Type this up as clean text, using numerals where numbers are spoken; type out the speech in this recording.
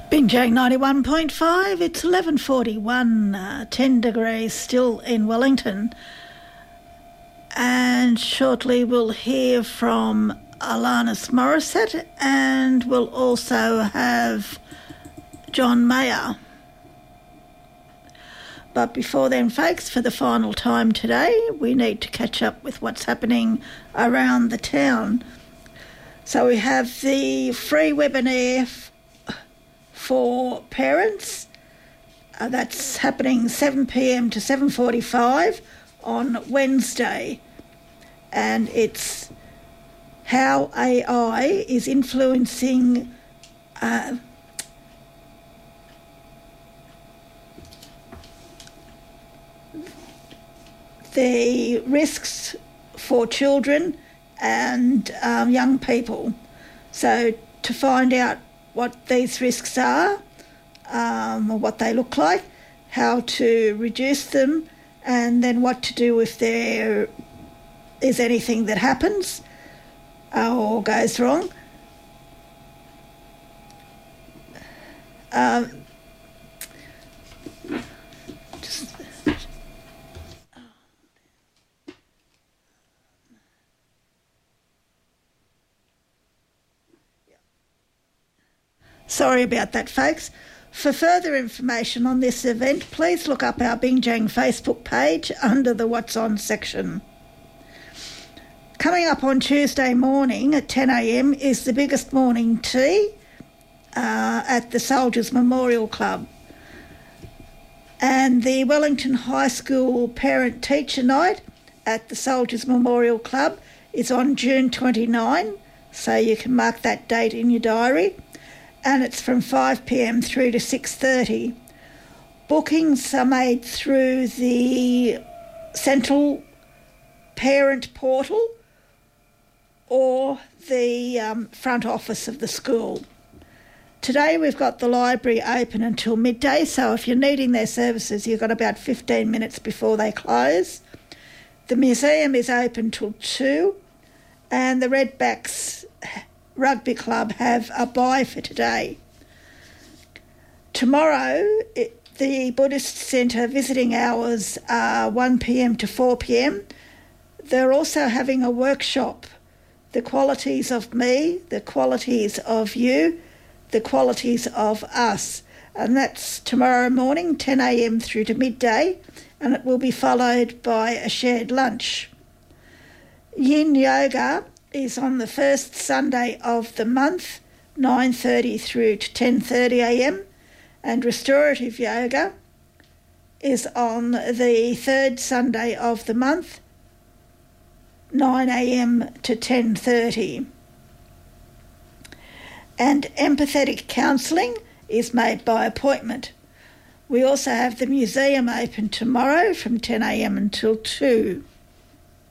Binjang 91.5, it's 11:41, 10 degrees still in Wellington. And shortly we'll hear from Alanis Morissette, and we'll also have John Mayer. But before then, folks, for the final time today, we need to catch up with what's happening around the town. So we have the free webinar for parents. That's happening 7 p.m. to 7:45 on Wednesday. And it's how AI is influencing the risks for children and young people. So to find out what these risks are, or what they look like, how to reduce them, and then what to do if there is anything that happens or goes wrong. Sorry about that, folks. For further information on this event, please look up our Binjang Facebook page under the What's On section. Coming up on Tuesday morning at 10 a.m. is the biggest morning tea at the Soldiers Memorial Club. And the Wellington High School Parent Teacher Night at the Soldiers Memorial Club is on June 29, so you can mark that date in your diary. And it's from 5 p.m. through to 6:30. Bookings are made through the Central Parent Portal or the front office of the school. Today we've got the library open until midday, so if you're needing their services, you've got about 15 minutes before they close. The museum is open till 2, and the Redbacks Rugby Club have a bye for today. Tomorrow, the Buddhist Centre visiting hours are 1 p.m. to 4 p.m. They're also having a workshop, the qualities of me, the qualities of you, the qualities of us. And that's tomorrow morning, 10 a.m. through to midday, and it will be followed by a shared lunch. Yin Yoga is on the first Sunday of the month, 9:30 through to 10:30 a.m, and restorative yoga is on the third Sunday of the month, 9 a.m. to 10:30. And empathetic counselling is made by appointment. We also have the museum open tomorrow from 10 a.m. until 2.